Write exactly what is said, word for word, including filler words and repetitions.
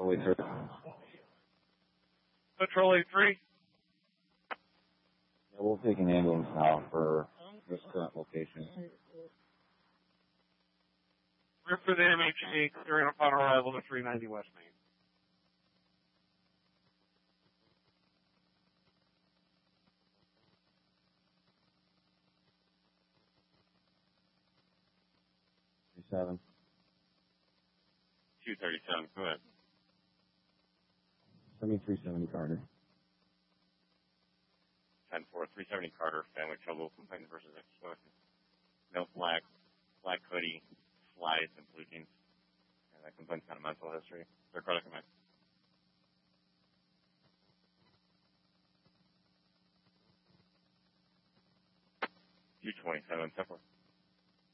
Patrol A three. Patrol A three. Yeah, we'll take an ambulance now for this current location. We're for the M H A clearing upon arrival to three ninety West Main. Seven. two thirty-seven, go ahead. seventy-three seventy Carter. ten four, three seventy Carter, family trouble, complaint versus explosion. Male black, black hoodie, slides, and blue jeans. And that complaint's got a mental history. Third Carter, command. two twenty-seven, ten four.